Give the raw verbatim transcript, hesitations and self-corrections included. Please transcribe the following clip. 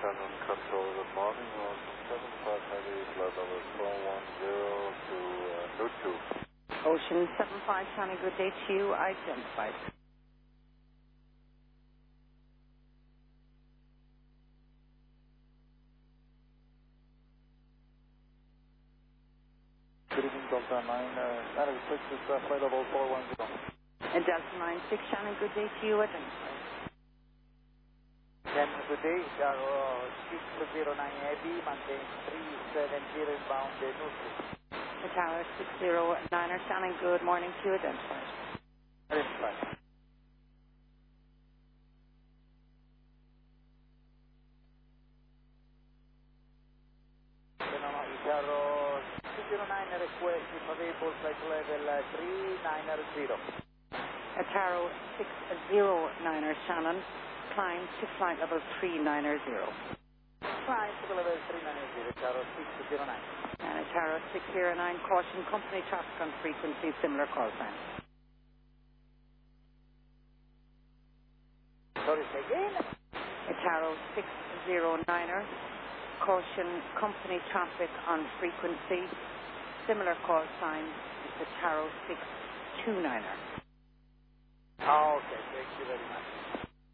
Shannon Control, good morning. Ocean seven five Heavy, flight level four one zero to uh, New two. Ocean seven five, Shannon, good day to you. Identified. Good evening, Delta nine, uh, nine six is uh, flight level four one zero. And Delta nine six, Shannon, good day to you. Identified. Then good day, Tower six zero nine Heavy, maintain three seven zero inbound uh, Neutral. The Tower six zero niner, Shannon, good morning to you. Identified. Identified. Tower six zero nine request if available flight level uh, three nine zero. Ataro six zero niner, Shannon, climb to flight level three nine zero. Climb to level three nine zero, Tower six zero nine. And Ataro six zero nine, caution company traffic on frequency, similar call sign. Sorry, say again. Ataro six zero niner, caution company traffic on frequency, similar call sign is the Ataro six two niner. Oh, okay, thank you very much.